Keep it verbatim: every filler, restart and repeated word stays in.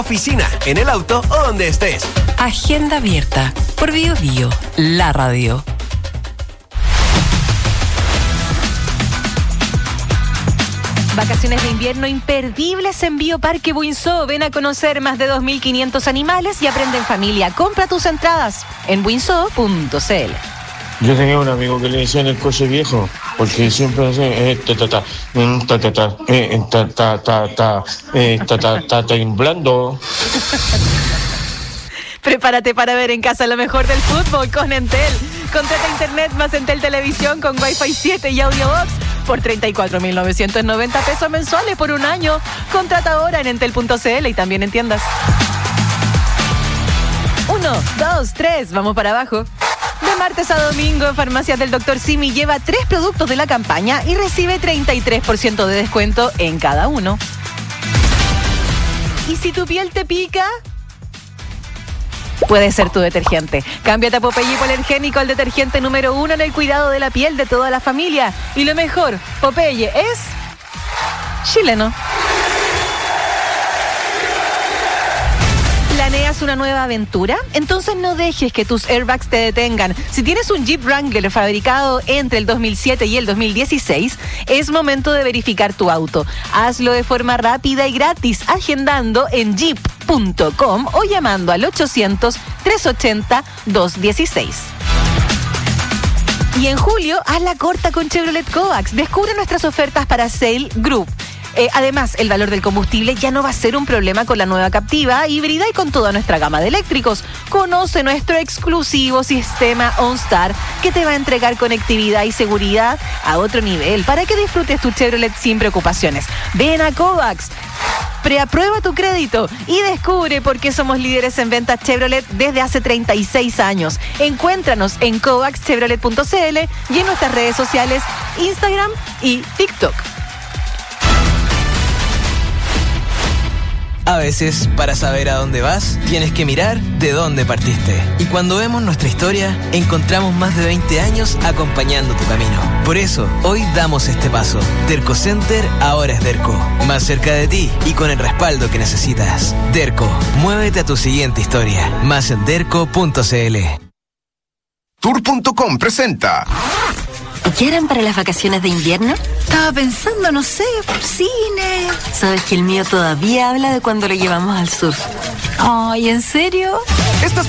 oficina, en el auto o donde estés. Agenda abierta por Bio Bio, la radio. Vacaciones de invierno imperdibles en Bioparque Buinzó. Ven a conocer más de dos mil quinientos animales y aprende en familia. Compra tus entradas en buinzó punto c l. Yo tenía un amigo que le decían el coche viejo, porque siempre hace eh, ta ta ta, mm, ta ta ta, eh, ta ta ta ta, eh, ta ta ta, temblando. Prepárate para ver en casa lo mejor del fútbol con Entel. Contrata internet más Entel Televisión con Wi-Fi siete y Audiobox por treinta y cuatro mil novecientos noventa pesos mensuales por un año. Contrata ahora en entel punto c l y también en tiendas. Uno, dos, tres, vamos para abajo. De martes a domingo en Farmacias del doctor Simi lleva tres productos de la campaña y recibe treinta y tres por ciento de descuento en cada uno. ¿Y si tu piel te pica? Puede ser tu detergente. Cámbiate a Popeye Hipoalergénico, el detergente número uno en el cuidado de la piel de toda la familia. Y lo mejor, Popeye es chileno. ¿Planeas una nueva aventura? Entonces no dejes que tus airbags te detengan. Si tienes un Jeep Wrangler fabricado entre el dos mil siete y el dos mil dieciséis, es momento de verificar tu auto. Hazlo de forma rápida y gratis, agendando en jeep punto com o llamando al ochocientos, trescientos ochenta, doscientos dieciséis. Y en julio, haz la corta con Chevrolet Kovacs. Descubre nuestras ofertas para Sale Group. Eh, además, el valor del combustible ya no va a ser un problema con la nueva Captiva híbrida y con toda nuestra gama de eléctricos. Conoce nuestro exclusivo sistema OnStar que te va a entregar conectividad y seguridad a otro nivel para que disfrutes tu Chevrolet sin preocupaciones. Ven a Kovacs, preaprueba tu crédito y descubre por qué somos líderes en ventas Chevrolet desde hace treinta y seis años. Encuéntranos en kovacs chevrolet punto c l y en nuestras redes sociales Instagram y TikTok. A veces, para saber a dónde vas, tienes que mirar de dónde partiste. Y cuando vemos nuestra historia, encontramos más de veinte años acompañando tu camino. Por eso, hoy damos este paso. Derco Center ahora es Derco. Más cerca de ti y con el respaldo que necesitas. Derco, muévete a tu siguiente historia. Más en derco punto c l. Tour punto com presenta. ¿Qué harán para las vacaciones de invierno? Estaba pensando, no sé, cine. Sabes que el mío todavía habla de cuando lo llevamos al sur. Ay, ¿en serio? Estas